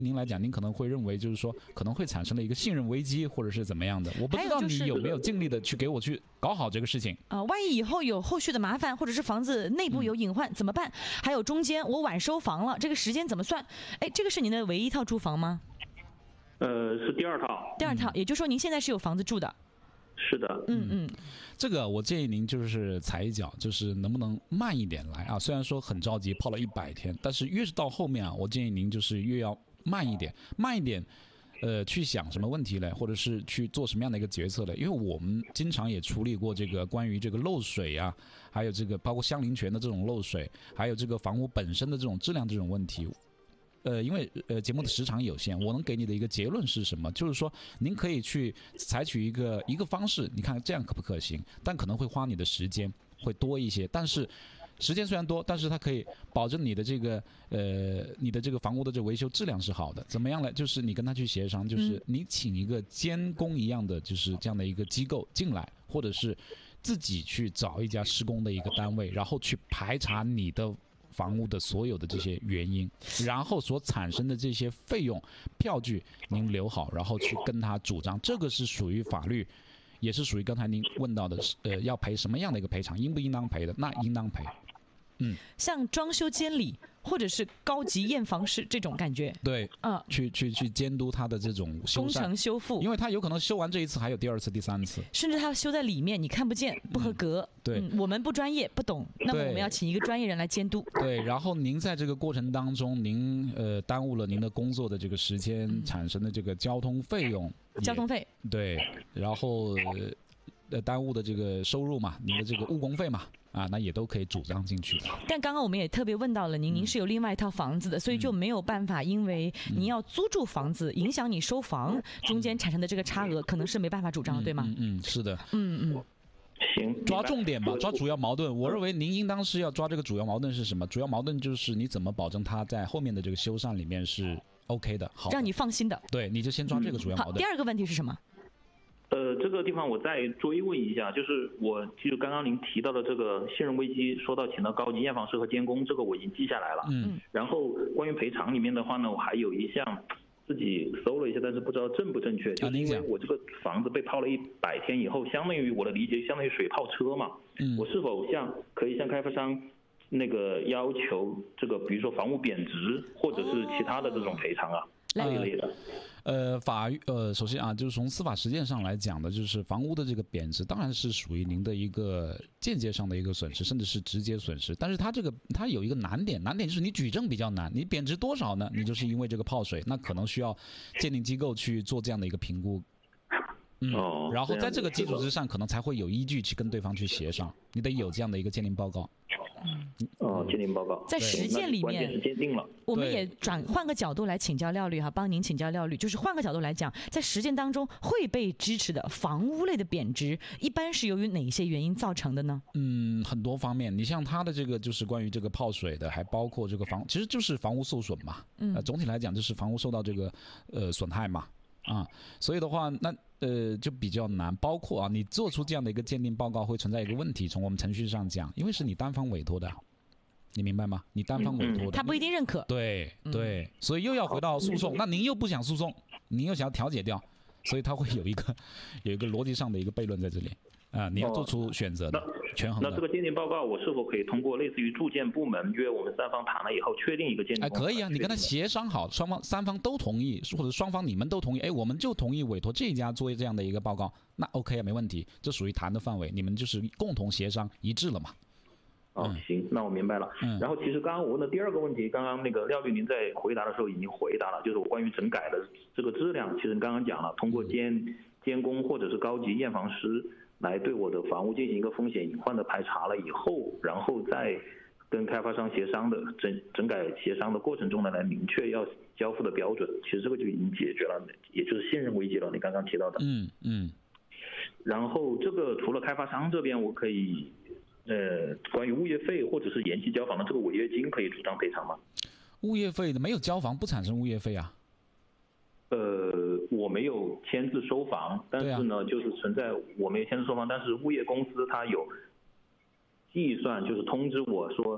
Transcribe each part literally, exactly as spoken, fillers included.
您来讲，您可能会认为就是说可能会产生了一个信任危机，或者是怎么样的。我不知道你有没有尽力的去给我去搞好这个事情啊、呃？万一以后有后续的麻烦，或者是房子内部有隐患、嗯、怎么办？还有中间我晚收房了，这个时间怎么算？哎，这个是您的唯一一套住房吗？ 呃，是第二套。 第二套，嗯、也就是说您现在是有房子住的。 是的， 嗯嗯， 这个我建议您就是踩一脚，就是能不能慢一点来啊？虽然说很着急，泡了一百天，但是越是到后面啊，我建议您就是越要慢一点，慢一点，呃，去想什么问题嘞，或者是去做什么样的一个决策嘞？因为我们经常也处理过这个关于这个漏水啊，还有这个包括相邻权的这种漏水，还有这个房屋本身的这种质量这种问题。呃，因为呃节目的时长有限，我能给你的一个结论是什么？就是说，您可以去采取一个一个方式，你看这样可不可行？但可能会花你的时间会多一些，但是时间虽然多，但是它可以保证你的这个呃你的这个房屋的这个维修质量是好的。怎么样呢？就是你跟他去协商，就是你请一个监工一样的，就是这样的一个机构进来，或者是自己去找一家施工的一个单位，然后去排查你的房屋的所有的这些原因，然后所产生的这些费用票据您留好，然后去跟他主张，这个是属于法律，也是属于刚才您问到的，呃，要赔什么样的一个赔偿，应不应当赔的，那应当赔。嗯， 像装修监理或者是高级验房师这种感觉， 对， 嗯， 去去去监督他的这种修缮工程修复， 因为他有可能修完这一次还有第二次、第三次， 甚至他修在里面你看不见、不合格， 嗯、对、 嗯，我们不专业不懂，那么我们要请一个专业人来监督。 对，然后您在这个过程当中，您呃耽误了您的工作的这个时间，嗯、产生的这个交通费用， 交通费， 对，然后呃耽误的这个收入嘛，您的这个误工费嘛。啊，那也都可以主张进去的。 但刚刚我们也特别问到了您，您是有另外一套房子的，所以就没有办法，因为您要租住房子，影响你收房，中间产生的这个差额，可能是没办法主张的，对吗？ 嗯嗯，是的。 嗯嗯。 行， 抓重点吧，抓主要矛盾。我认为您应当是要抓这个主要矛盾是什么？主要矛盾就是你怎么保证它在后面的这个修缮里面是 OK 的，好的， 让你放心的。 对，你就先抓这个主要矛盾。 好，第二个问题是什么？ 呃，这个地方我再追问一下，就是我就是刚刚您提到的这个信任危机，说到请到高级验房师和监工，这个我已经记下来了。 嗯。 然后关于赔偿里面的话呢，我还有一项自己搜了一下，但是不知道正不正确，就是因为我这个房子被泡了一百天以后，相当于我的理解相当于水泡车嘛。 嗯。 我是否向可以向开发商那个要求这个，比如说房屋贬值或者是其他的这种赔偿啊？这一类的。 呃，法律呃，首先啊，就是从司法实践上来讲的，就是房屋的这个贬值，当然是属于您的一个间接上的一个损失，甚至是直接损失。但是它这个它有一个难点，难点就是你举证比较难。你贬值多少呢？你就是因为这个泡水，那可能需要鉴定机构去做这样的一个评估。嗯， 哦、 然后在这个基础之上，可能才会有依据去跟对方去协商。你得有这样的一个鉴定报告。 哦，鉴定报告在实践里面， 鉴定了。 我们也转换个角度来请教廖律哈，帮您请教廖律，就是换个角度来讲，在实践当中会被支持的房屋类的贬值，一般是由于哪些原因造成的呢？ 嗯，很多方面。你像它的这个就是关于这个泡水的，还包括这个房，其实就是房屋受损嘛。嗯，呃、总体来讲就是房屋受到这个呃损害嘛。啊，所以的话，那呃就比较难。包括啊，你做出这样的一个鉴定报告会存在一个问题，从我们程序上讲，因为是你单方委托的，你明白吗？你单方委托的， 他不一定认可。 对对，所以又要回到诉讼。那您又不想诉讼，您又想要调解掉，所以他会有一个有一个逻辑上的一个悖论在这里啊，你要做出选择的。哦，权衡的。 那这个鉴定报告，我是否可以通过类似于住建部门约我们三方谈了以后，确定一个鉴定？ 哎，可以啊，你跟他协商好，双方三方都同意，或者双方你们都同意，哎，我们就同意委托这一家做这样的一个报告，那 OK 啊，没问题，这属于谈的范围，你们就是共同协商一致了嘛。 哦，嗯、行，那我明白了。嗯，然后其实刚刚我问的第二个问题，刚刚那个廖律您在回答的时候已经回答了，就是我关于整改的这个质量，其实你刚刚讲了，通过监监工或者是高级验房师来对我的房屋进行一个风险隐患的排查了以后，然后再跟开发商协商的整整改协商的过程中呢，来明确要交付的标准，其实这个就已经解决了，也就是信任危机了。你刚刚提到的， 嗯嗯。 然后这个除了开发商这边，我可以呃，关于物业费或者是延期交房的这个违约金，可以主张赔偿吗？ 物业费的没有交房不产生物业费啊。 呃，我没有签字收房，但是呢，啊、就是存在我没有签字收房，但是物业公司它有计算，就是通知我说这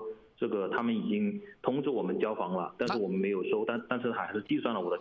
这个他们已经通知我们交房了，但是我们没有收，但但是还是计算了我的